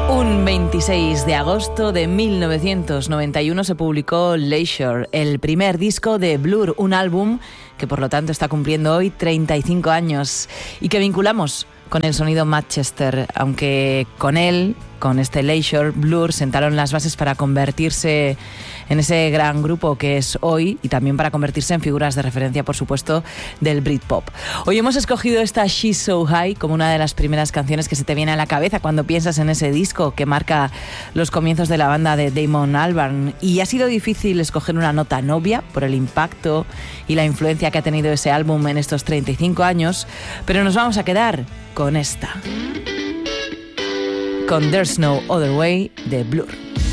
Un 26 de agosto de 1991 se publicó Leisure, el primer disco de Blur, un álbum que por lo tanto está cumpliendo hoy 35 años y que vinculamos con el sonido Manchester, aunque con él, con este Leisure, Blur sentaron las bases para convertirse en ese gran grupo que es hoy y también para convertirse en figuras de referencia, por supuesto, del Britpop. Hoy hemos escogido esta She's So High como una de las primeras canciones que se te viene a la cabeza cuando piensas en ese disco que marca los comienzos de la banda de Damon Albarn, y ha sido difícil escoger una nota novia por el impacto y la influencia que ha tenido ese álbum en estos 35 años, pero nos vamos a quedar con esta, con There's No Other Way de Blur.